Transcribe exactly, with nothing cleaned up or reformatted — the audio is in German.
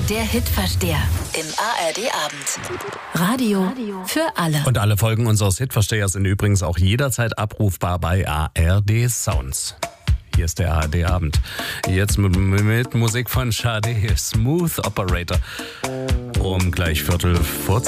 Der Hitversteher im A R D-Abend. Radio für alle. Und alle Folgen unseres Hitverstehers sind übrigens auch jederzeit abrufbar bei A R D Sounds. Hier ist der A R D-Abend. Jetzt mit, mit Musik von Sade, Smooth Operator. Um gleich Viertel vor